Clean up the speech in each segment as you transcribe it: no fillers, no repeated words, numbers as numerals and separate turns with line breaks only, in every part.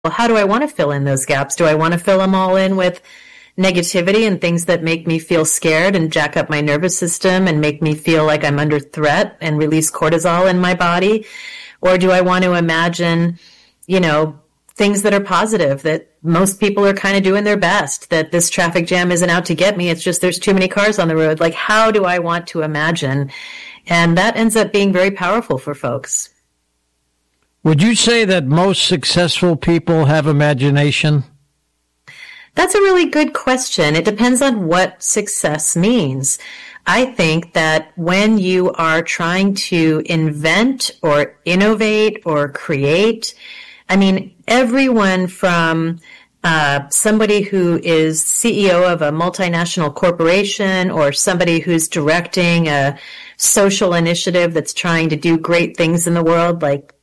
well, how do I want to fill in those gaps? Do I want to fill them all in with negativity and things that make me feel scared and jack up my nervous system and make me feel like I'm under threat and release cortisol in my body? Or do I want to imagine, things that are positive, that most people are kind of doing their best, that this traffic jam isn't out to get me, it's just there's too many cars on the road? Like, how do I want to imagine? And that ends up being very powerful for folks.
Would you say that most successful people have imagination?
That's a really good question. It depends on what success means. I think that when you are trying to invent or innovate or create, everyone from somebody who is CEO of a multinational corporation or somebody who's directing a social initiative that's trying to do great things in the world, like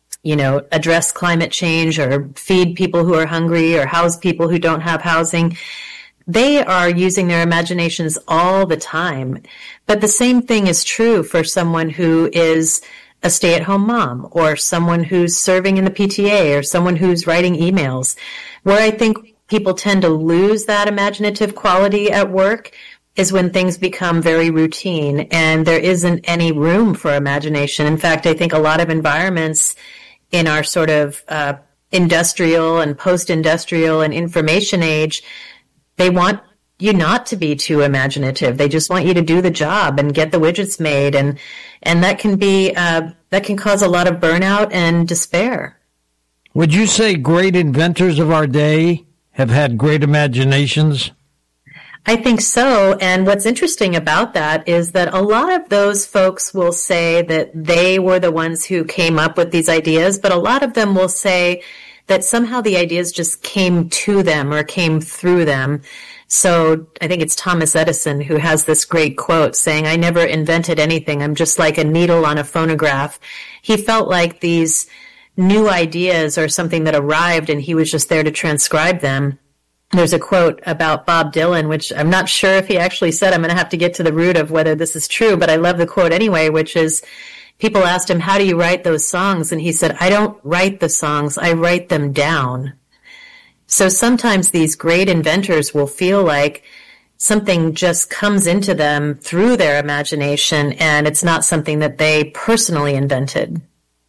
address climate change or feed people who are hungry or house people who don't have housing. They are using their imaginations all the time. But the same thing is true for someone who is a stay-at-home mom or someone who's serving in the PTA or someone who's writing emails. Where I think people tend to lose that imaginative quality at work is when things become very routine and there isn't any room for imagination. In fact, I think a lot of environments in our sort of industrial and post-industrial and information age, they want you not to be too imaginative. They just want you to do the job and get the widgets made, and that can be that can cause a lot of burnout and despair.
Would you say great inventors of our day have had great imaginations?
I think so. And what's interesting about that is that a lot of those folks will say that they were the ones who came up with these ideas, but a lot of them will say that somehow the ideas just came to them or came through them. So I think it's Thomas Edison who has this great quote saying, "I never invented anything. I'm just like a needle on a phonograph." He felt like these new ideas are something that arrived and he was just there to transcribe them. There's a quote about Bob Dylan, which I'm not sure if he actually said. I'm going to have to get to the root of whether this is true, but I love the quote anyway, which is, people asked him, "How do you write those songs?" And he said, "I don't write the songs, I write them down." So sometimes these great inventors will feel like something just comes into them through their imagination, and it's not something that they personally invented.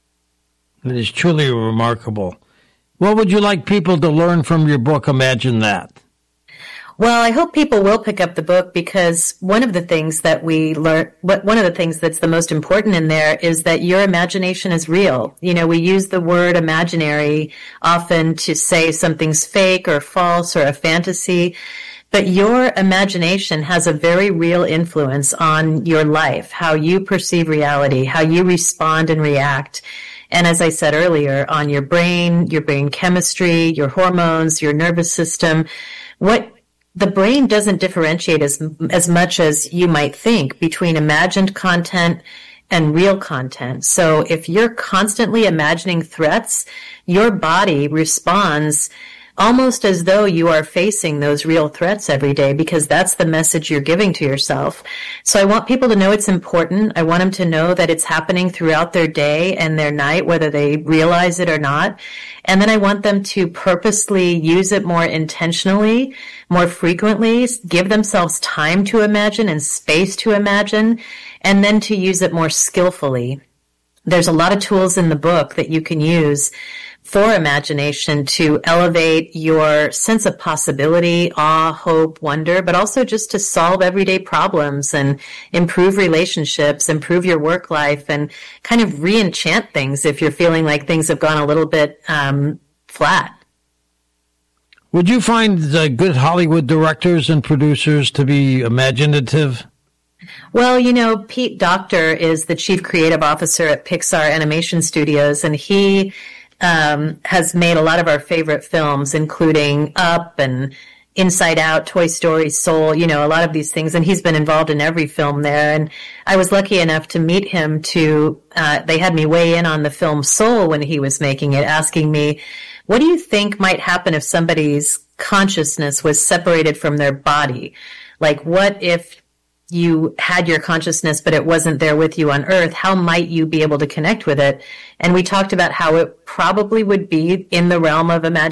It is truly remarkable. What would you like people to learn from your book, Imagine That?
Well, I hope people will pick up the book, because one of the things that we learn, one of the things that's the most important in there is that your imagination is real. We use the word imaginary often to say something's fake or false or a fantasy, but your imagination has a very real influence on your life, how you perceive reality, how you respond and react. And as I said earlier, on your brain chemistry, your hormones, your nervous system. What the brain doesn't differentiate as much as you might think between imagined content and real content. So if you're constantly imagining threats, your body responds almost as though you are facing those real threats every day, because that's the message you're giving to yourself. So I want people to know it's important. I want them to know that it's happening throughout their day and their night, whether they realize it or not. And then I want them to purposely use it more intentionally, more frequently, give themselves time to imagine and space to imagine, and then to use it more skillfully. There's a lot of tools in the book that you can use for imagination to elevate your sense of possibility, awe, hope, wonder, but also just to solve everyday problems and improve relationships, improve your work life, and kind of re-enchant things if you're feeling like things have gone a little bit flat.
Would you find good Hollywood directors and producers to be imaginative?
Well, Pete Docter is the chief creative officer at Pixar Animation Studios, and he has made a lot of our favorite films, including Up and Inside Out, Toy Story, Soul, a lot of these things. And he's been involved in every film there. And I was lucky enough to meet him they had me weigh in on the film Soul when he was making it, asking me, what do you think might happen if somebody's consciousness was separated from their body? Like, what if you had your consciousness, but it wasn't there with you on Earth, how might you be able to connect with it? And we talked about how it probably would be in the realm of imagination.